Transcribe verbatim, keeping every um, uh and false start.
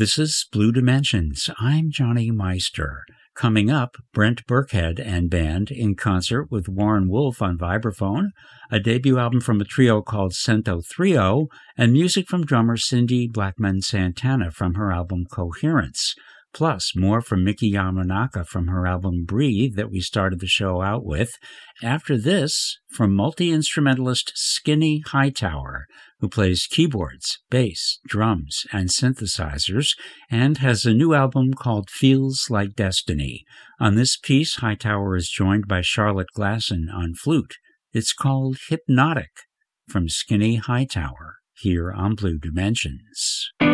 This is Blue Dimensions. I'm Johnny Meister. Coming up, Brent Burkhead and band in concert with Warren Wolf on vibraphone, a debut album from a trio called Cento Trio, and music from drummer Cindy Blackman Santana from her album Coherence. Plus, more from Miki Yamanaka from her album Breathe that we started the show out with. After this, from multi-instrumentalist Skinny Hightower, who plays keyboards, bass, drums, and synthesizers, and has a new album called Feels Like Destiny. On this piece, Hightower is joined by Charlotte Glasson on flute. It's called Hypnotic, from Skinny Hightower, here on Blue Dimensions.